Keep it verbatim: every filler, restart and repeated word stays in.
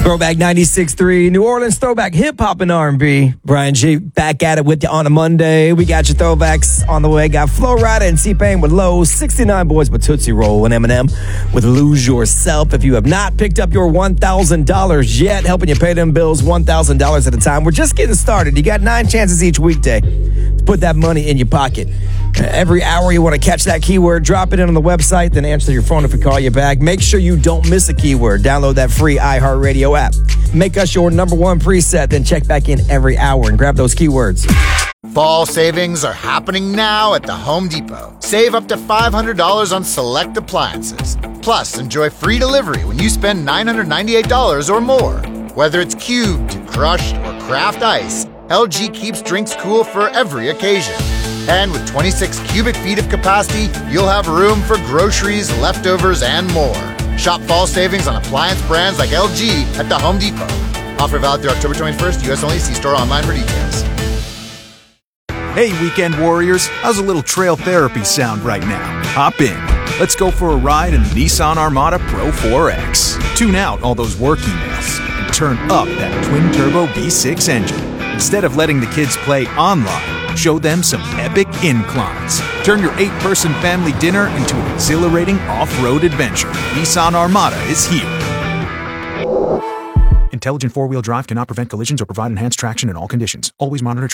Throwback ninety-six point three, New Orleans throwback hip-hop and R and B. Brian G back at it with you on a Monday. We got your throwbacks on the way. Got Flo Rida and T-Pain with Low, sixty-nine Boys with Tootsie Roll, and Eminem with Lose Yourself. If you have not picked up your one thousand dollars yet, helping you pay them bills one thousand dollars at a time, we're just getting started. You got nine chances each weekday to put that money in your pocket. Uh, every hour you want to catch that keyword, drop it in on the website, then answer your phone if we call you back. Make sure you don't miss a keyword. Download that free iHeartRadio app. Make us your number one preset, then check back in every hour and grab those keywords. Fall savings are happening now at the Home Depot. Save up to five hundred dollars on select appliances. Plus, enjoy free delivery when you spend nine hundred ninety-eight dollars or more. Whether it's cubed, crushed, or craft ice, L G keeps drinks cool for every occasion. And with twenty-six cubic feet of capacity, you'll have room for groceries, leftovers, and more. Shop fall savings on appliance brands like L G at the Home Depot. Offer valid through October twenty-first, U S only. See store online for details. Hey, weekend warriors, how's a little trail therapy sound right now? Hop in. Let's go for a ride in the Nissan Armada Pro four X. Tune out all those work emails and turn up that twin-turbo V six engine. Instead of letting the kids play online, show them some epic inclines. Turn your eight-person family dinner into an exhilarating off-road adventure. Nissan Armada is here. Intelligent four-wheel drive cannot prevent collisions or provide enhanced traction in all conditions. Always monitor